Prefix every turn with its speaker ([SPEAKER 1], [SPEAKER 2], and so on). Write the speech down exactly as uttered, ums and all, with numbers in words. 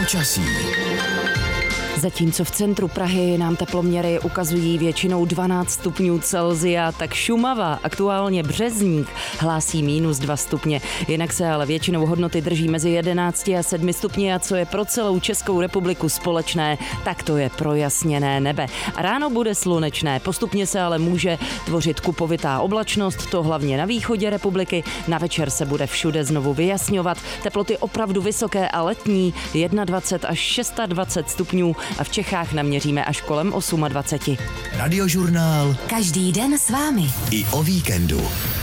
[SPEAKER 1] Počasí.
[SPEAKER 2] Zatímco v centru Prahy nám teploměry ukazují většinou dvanáct stupňů Celsia, tak Šumava, aktuálně Březník, hlásí mínus dva stupně. Jinak se ale většinou hodnoty drží mezi jedenácti a sedmi stupni a co je pro celou Českou republiku společné, tak to je projasněné nebe. A ráno bude slunečné, postupně se ale může tvořit kupovitá oblačnost, to hlavně na východě republiky. Na večer se bude všude znovu vyjasňovat, teploty opravdu vysoké a letní, dvacet jedna až dvacet šest stupňů. A v Čechách naměříme až kolem dvacet osm.
[SPEAKER 1] Radiožurnál.
[SPEAKER 3] Každý den s vámi.
[SPEAKER 1] I o víkendu.